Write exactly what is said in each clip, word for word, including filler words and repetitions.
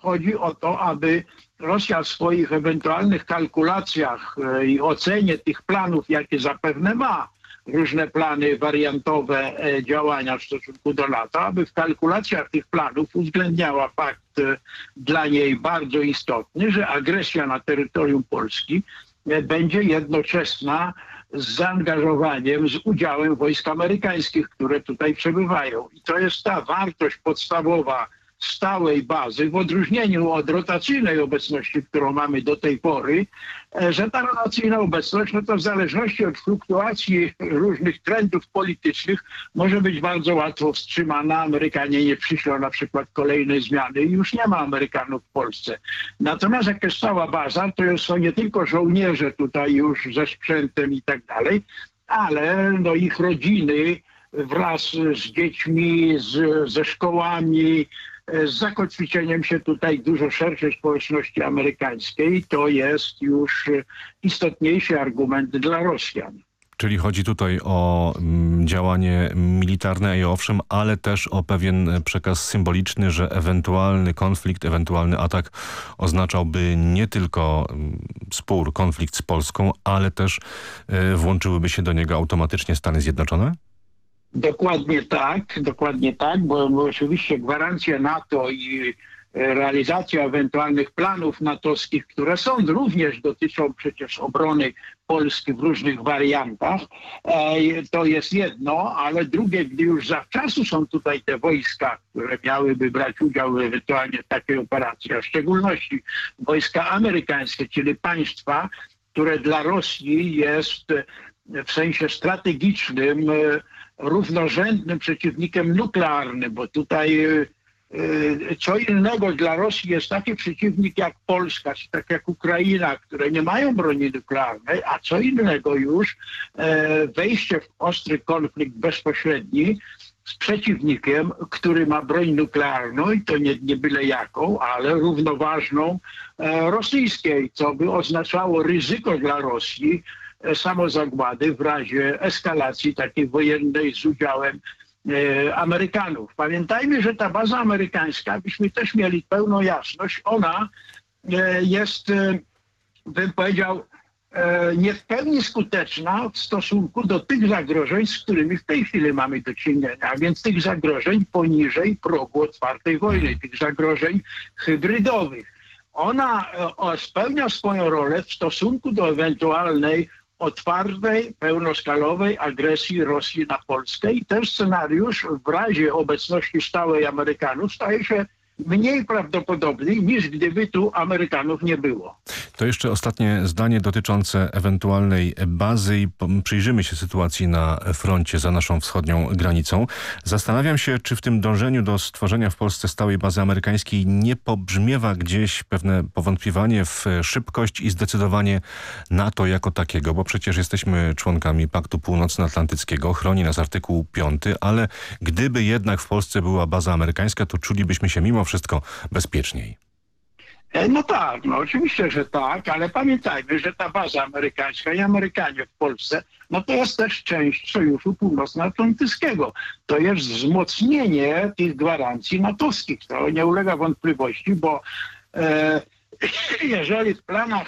chodzi o to, aby Rosja w swoich ewentualnych kalkulacjach i ocenie tych planów, jakie zapewne ma, różne plany wariantowe działania w stosunku do NATO, aby w kalkulacjach tych planów uwzględniała fakt dla niej bardzo istotny, że agresja na terytorium Polski będzie jednoczesna z zaangażowaniem, z udziałem wojsk amerykańskich, które tutaj przebywają. I to jest ta wartość podstawowa stałej bazy, w odróżnieniu od rotacyjnej obecności, którą mamy do tej pory, że ta rotacyjna obecność, no to w zależności od fluktuacji różnych trendów politycznych może być bardzo łatwo wstrzymana. Amerykanie nie przyślą na przykład kolejnej zmiany i już nie ma Amerykanów w Polsce. Natomiast jak jest cała baza, to są nie tylko żołnierze tutaj już ze sprzętem i tak dalej, ale no ich rodziny wraz z dziećmi, z, ze szkołami, z zakotwiczeniem się tutaj dużo szerszej społeczności amerykańskiej, to jest już istotniejszy argument dla Rosjan. Czyli chodzi tutaj o mm, działanie militarne i owszem, ale też o pewien przekaz symboliczny, że ewentualny konflikt, ewentualny atak oznaczałby nie tylko mm, spór, konflikt z Polską, ale też y, włączyłyby się do niego automatycznie Stany Zjednoczone? Dokładnie tak, dokładnie tak, bo, bo oczywiście gwarancja NATO i realizacja ewentualnych planów natowskich, które są również dotyczą przecież obrony Polski w różnych wariantach, to jest jedno, ale drugie, gdy już zawczasu są tutaj te wojska, które miałyby brać udział ewentualnie w takiej operacji, a w szczególności wojska amerykańskie, czyli państwa, które dla Rosji jest w sensie strategicznym równorzędnym przeciwnikiem nuklearnym, bo tutaj co innego dla Rosji jest taki przeciwnik jak Polska, czy tak jak Ukraina, które nie mają broni nuklearnej, a co innego już wejście w ostry konflikt bezpośredni z przeciwnikiem, który ma broń nuklearną i to nie, nie byle jaką, ale równoważną rosyjskiej, co by oznaczało ryzyko dla Rosji samozagłady w razie eskalacji takiej wojennej z udziałem e, Amerykanów. Pamiętajmy, że ta baza amerykańska, byśmy też mieli pełną jasność, ona e, jest, e, bym powiedział, e, nie w pełni skuteczna w stosunku do tych zagrożeń, z którymi w tej chwili mamy do czynienia, a więc tych zagrożeń poniżej progu otwartej wojny, tych zagrożeń hybrydowych. Ona e, spełnia swoją rolę w stosunku do ewentualnej otwartej, pełnoskalowej agresji Rosji na Polskę i ten scenariusz w razie obecności stałej Amerykanów staje się mniej prawdopodobny niż gdyby tu Amerykanów nie było. To jeszcze ostatnie zdanie dotyczące ewentualnej bazy i przyjrzymy się sytuacji na froncie za naszą wschodnią granicą. Zastanawiam się, czy w tym dążeniu do stworzenia w Polsce stałej bazy amerykańskiej nie pobrzmiewa gdzieś pewne powątpiewanie w szybkość i zdecydowanie NATO jako takiego, bo przecież jesteśmy członkami Paktu Północnoatlantyckiego, chroni nas artykuł piąty, ale gdyby jednak w Polsce była baza amerykańska, to czulibyśmy się mimo wszystko bezpieczniej. No tak, no oczywiście, że tak, ale pamiętajmy, że ta baza amerykańska i Amerykanie w Polsce, no to jest też część Sojuszu Północnoatlantyckiego. To jest wzmocnienie tych gwarancji natowskich. To nie ulega wątpliwości, bo e, jeżeli w planach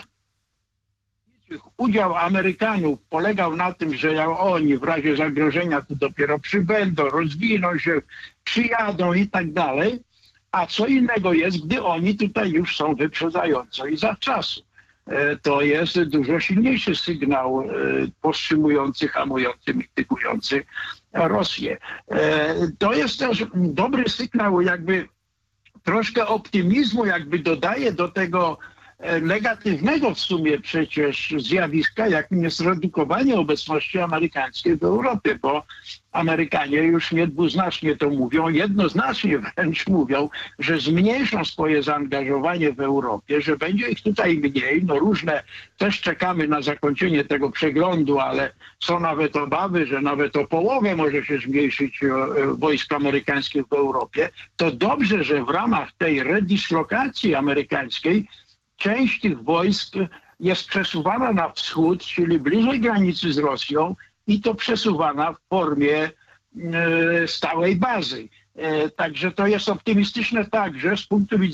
udział Amerykanów polegał na tym, że jak oni w razie zagrożenia tu dopiero przybędą, rozwiną się, przyjadą i tak dalej, a co innego jest, gdy oni tutaj już są wyprzedzająco i zawczasu. To jest dużo silniejszy sygnał powstrzymujący, hamujący, mitygujący Rosję. To jest też dobry sygnał, jakby troszkę optymizmu, jakby dodaje do tego negatywnego w sumie przecież zjawiska, jakim jest redukowanie obecności amerykańskiej w Europie, bo Amerykanie już niedwuznacznie to mówią, jednoznacznie wręcz mówią, że zmniejszą swoje zaangażowanie w Europie, że będzie ich tutaj mniej. No różne, też czekamy na zakończenie tego przeglądu, ale są nawet obawy, że nawet o połowę może się zmniejszyć wojsk amerykańskich w Europie. To dobrze, że w ramach tej redyslokacji amerykańskiej część tych wojsk jest przesuwana na wschód, czyli bliżej granicy z Rosją i to przesuwana w formie e, stałej bazy. E, także to jest optymistyczne także z punktu widzenia